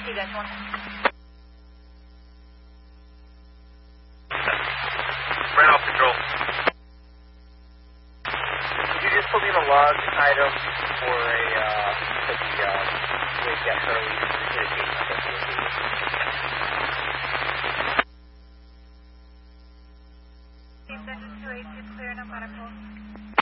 see you guys. One. Ran off control. Could you just put me in a log item for the wake at Hurley? Section 282 clear na para po.